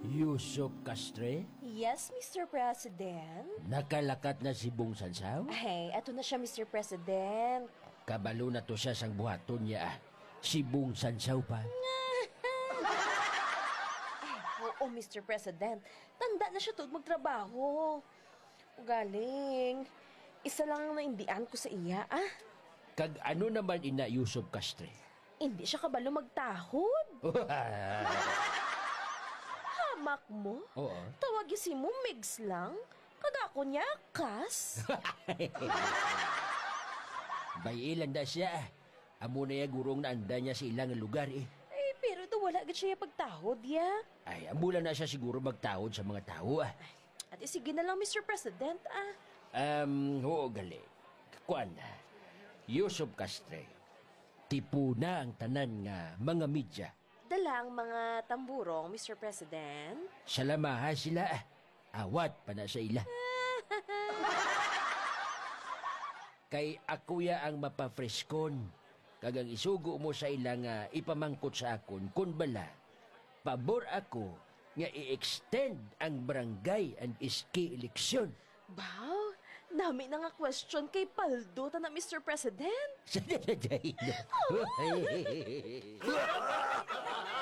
Yusuf Castre? Yes, Mr. President? Nakalakat na si Bong Sansaw? Ay, eto na siya, Mr. President. Kabalo na to siya sang buhaton niya. Si Bong Sansaw pa. Oo, Mr. President. Tanda na siya tuod magtrabaho. Galing. Isa lang ang naindian ko sa iya, ah. Kag ano naman ina Yusuf Castre? Hindi siya kabalo magtahod. Hamak mo? Oo. Tawagin si mo, Migs lang. Kadako niya, kas. Bayilan na siya. Amo na ya gurong naanda niya sa ilang lugar eh. Eh, pero to wala agad siya pagtahod, ya. Ay, amula na siya siguro magtawad sa mga tao ah. At sige na lang, Mr. President, ah. Oo gali. Kuan na. Yusuf Castre. Tipo na ang tanan nga mga media. Dalang mga tamburong, Mr. President. Salamaha sila ah. Awat pa na sa ila. Kay ako ya ang mapafreskon. Kagang isugo mo sa ila nga ipamangkot sa akon kun bala. Pabor ako nga i-extend ang barangay and iski eleksyon. Baw, nami na nga question kay Paldo ta na Mr. President. Sa dadahino.